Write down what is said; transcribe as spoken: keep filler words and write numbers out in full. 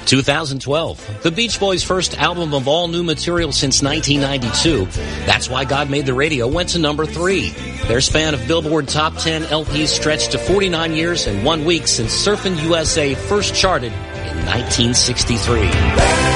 two thousand twelve, the Beach Boys' first album of all new material since nineteen ninety-two, That's Why God Made the Radio, went to number three. Their span of Billboard Top ten L Ps stretched to forty-nine years and one week since Surfin' U S A first charted in nineteen sixty-three.